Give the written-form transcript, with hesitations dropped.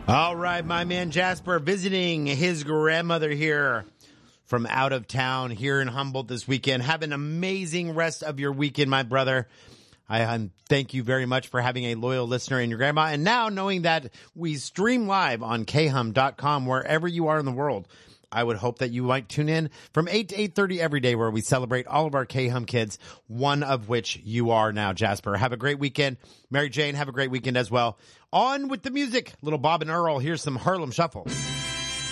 All right, my man Jasper visiting his grandmother here from out of town here in Humboldt this weekend. Have an amazing rest of your weekend, my brother. I thank you very much for having a loyal listener in your grandma. And now knowing that we stream live on khum.com wherever you are in the world, I would hope that you might tune in from 8 to 8:30 every day where we celebrate all of our Khum kids, one of which you are now, Jasper. Have a great weekend. Mary Jane, have a great weekend as well. On with the music. Little Bob and Earl, here's some Harlem Shuffle.